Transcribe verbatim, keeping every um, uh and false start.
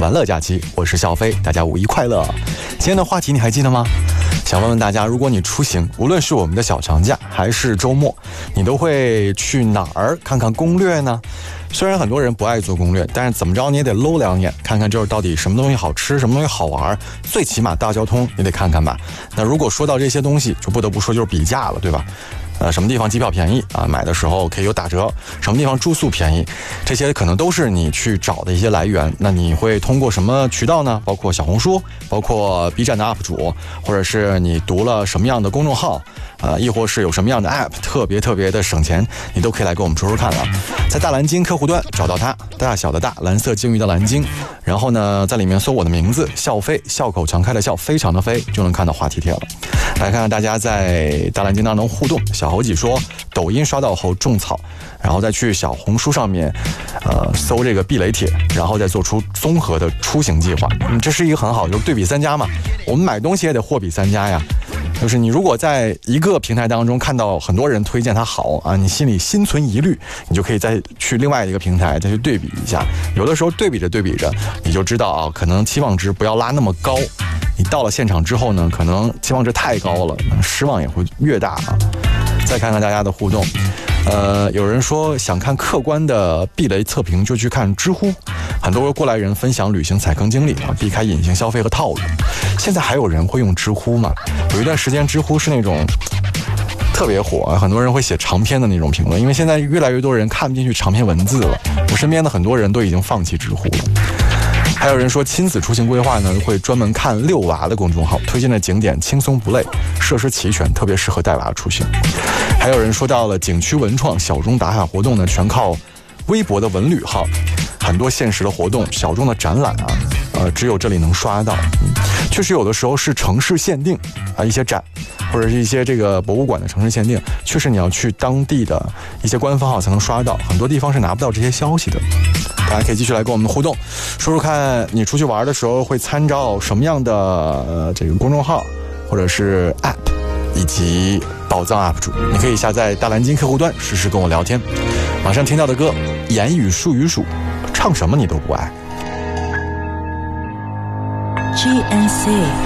玩乐假期，我是小飞，大家五一快乐。今天的话题你还记得吗？想问问大家，如果你出行，无论是我们的小长假还是周末，你都会去哪儿看看攻略呢？虽然很多人不爱做攻略，但是怎么着你也得搂两眼，看看这到底什么东西好吃，什么东西好玩，最起码大交通你得看看吧。那如果说到这些东西，就不得不说就是比价了，对吧？呃，什么地方机票便宜啊？买的时候可以有打折。什么地方住宿便宜？这些可能都是你去找的一些来源。那你会通过什么渠道呢？包括小红书，包括 B 站的 U P 主，或者是你读了什么样的公众号，呃，亦或是有什么样的 App 特别特别的省钱，你都可以来跟我们说说看了。在大蓝鲸客户端找到它，大小的大，蓝色鲸鱼的蓝鲸，然后呢，在里面搜我的名字笑飞，笑口常开的笑，非常的飞，就能看到话题帖了。来看看大家在大蓝鲸当中互动。小猴几说抖音刷到后种草，然后再去小红书上面呃搜这个避雷帖，然后再做出综合的出行计划。嗯，这是一个很好，就是对比三家嘛。我们买东西也得货比三家呀。就是你如果在一个平台当中看到很多人推荐它好啊，你心里心存疑虑，你就可以再去另外一个平台再去对比一下。有的时候对比着对比着，你就知道啊，可能期望值不要拉那么高。你到了现场之后呢，可能期望值太高了，失望也会越大啊。再看看大家的互动，呃，有人说想看客观的避雷测评就去看知乎，很多过来人分享旅行踩坑经历啊，避开隐形消费和套路。现在还有人会用知乎吗？有一段时间知乎是那种特别火，很多人会写长篇的那种评论，因为现在越来越多人看不进去长篇文字了。我身边的很多人都已经放弃知乎了。还有人说亲子出行规划呢，会专门看遛娃的公众号，推荐的景点轻松不累，设施齐全，特别适合带娃出行。还有人说到了景区文创小众打卡活动呢，全靠微博的文旅号，很多限时的活动、小众的展览啊，呃，只有这里能刷到。嗯，确实有的时候是城市限定啊，一些展或者是一些这个博物馆的城市限定，确实你要去当地的一些官方号才能刷到，很多地方是拿不到这些消息的。大家可以继续来跟我们互动，说说看你出去玩的时候会参照什么样的、呃、这个公众号或者是 App 以及宝藏 U P 主。你可以下载大蓝鲸客户端实时跟我聊天。马上听到的歌言语数语数，唱什么你都不爱。 G N C